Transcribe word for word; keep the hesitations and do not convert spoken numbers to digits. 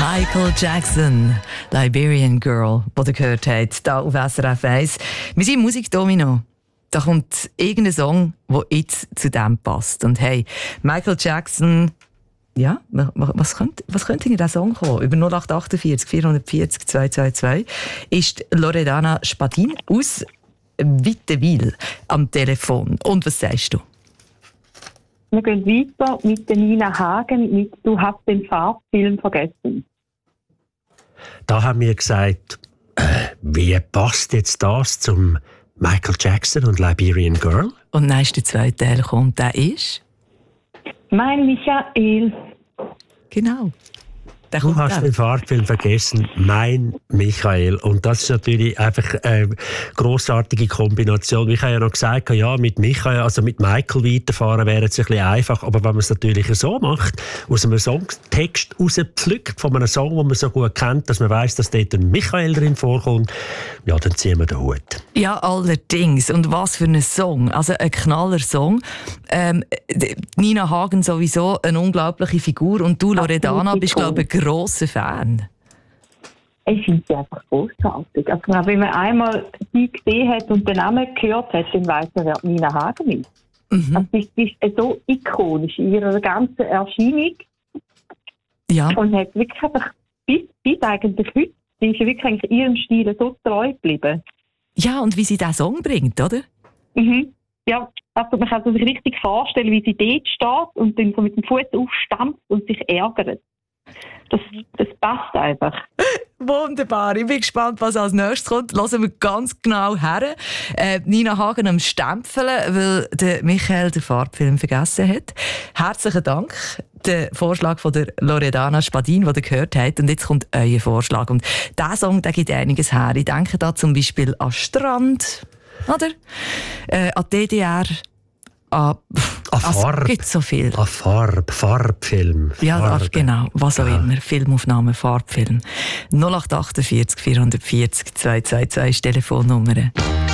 Michael Jackson, Liberian Girl, die ihr gehört habt, hier auf S R F eins. Wir sind im Musikdomino. Da kommt irgendein Song, der jetzt zu dem passt. Und hey, Michael Jackson, ja, was könnte, was könnte in diesen Song kommen? Über null acht acht vier vier vier vier zwei zwei zwei ist Loredana Spadin aus Wittewil am Telefon. Und was sagst du? Wir gehen weiter mit der Nina Hagen mit «Du hast den Farbfilm vergessen». Da haben wir gesagt, äh, wie passt jetzt das zum Michael Jackson und Liberian Girl? Und dann ist der zweite Teil kommt, der ist? Mein Michael. Genau. Du hast auch den Farbfilm vergessen, mein Michael. Und das ist natürlich einfach eine grossartige Kombination. Ich habe ja noch gesagt, ja, mit Michael, also mit Michael weiterfahren wäre es ein bisschen einfach. Aber wenn man es natürlich so macht, aus einem Songtext rauspflückt, von einem Song, den man so gut kennt, dass man weiss, dass dort ein Michael drin vorkommt, ja, dann ziehen wir den Hut. Ja, allerdings. Und was für ein Song. Also ein knaller Song. Ähm, Nina Hagen sowieso eine unglaubliche Figur. Und du, Loredana, bist, glaube ich, ein grosser Fan. Ich finde sie einfach großartig. Also, wenn man einmal sie gesehen hat und den Namen gehört hat, dann weiss man, wer Nina Hagen ist. Mhm. Also, sie ist so ikonisch in ihrer ganzen Erscheinung. Ja. Und hat wirklich einfach bis, bis eigentlich heute, sie ist ja wirklich eigentlich ihrem Stil so treu geblieben. Ja, und wie sie diesen Song bringt, oder? Mhm. Ja, also man kann sich richtig vorstellen, wie sie dort steht und dann so mit dem Fuß aufstampft und sich ärgert. Das, das passt einfach. Wunderbar. Ich bin gespannt, was als nächstes kommt. Hören wir ganz genau her. Äh, Nina Hagen am Stempeln, weil der Michael den Farbfilm vergessen hat. Herzlichen Dank. Der Vorschlag von der Loredana Spadin, den ihr gehört habt. Und jetzt kommt euer Vorschlag. Und dieser Song, der gibt einiges her. Ich denke da zum Beispiel an Strand, oder? Äh, an D D R. An, an Farbe. Es gibt so viel. An Farbe, Farbfilm. Ja, Farbe. genau. Was auch ja. immer. Filmaufnahme, Farbfilm. null acht acht vier vier vier zwei zwei zwei ist Telefonnummer.